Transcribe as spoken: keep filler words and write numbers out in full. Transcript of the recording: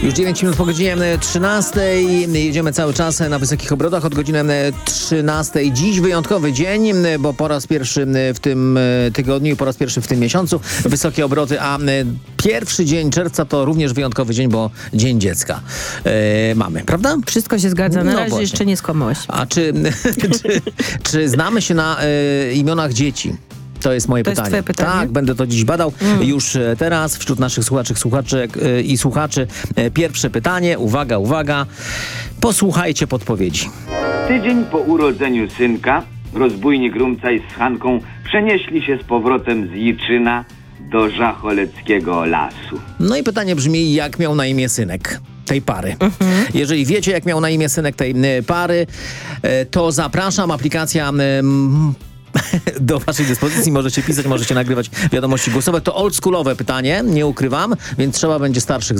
Już dziewięć minut po godzinie trzynastej. Jedziemy cały czas na wysokich obrotach od godziny trzynastej. Dziś wyjątkowy dzień, bo po raz pierwszy w tym tygodniu i po raz pierwszy w tym miesiącu wysokie obroty, a pierwszy dzień czerwca to również wyjątkowy dzień, bo Dzień Dziecka e, mamy, prawda? Wszystko się zgadza. Na No razie właśnie. jeszcze nie skłamałeś. A czy, czy, czy znamy się na e, imionach dzieci? To jest moje to pytanie. Jest twoje pytanie. Tak, będę to dziś badał. Mm. Już e, teraz wśród naszych słuchaczy, słuchaczek e, i słuchaczy e, pierwsze pytanie. Uwaga, uwaga. Posłuchajcie podpowiedzi. Tydzień po urodzeniu synka rozbójnik Rumcaj z Hanką przenieśli się z powrotem z Jiczyna do Żacholeckiego lasu. No i pytanie brzmi, jak miał na imię synek tej pary. Mhm. Jeżeli wiecie, jak miał na imię synek tej y, pary, y, to zapraszam. Aplikacja y, do waszej dyspozycji. Możecie pisać, możecie nagrywać wiadomości głosowe. To oldschoolowe pytanie, nie ukrywam, więc trzeba będzie starszych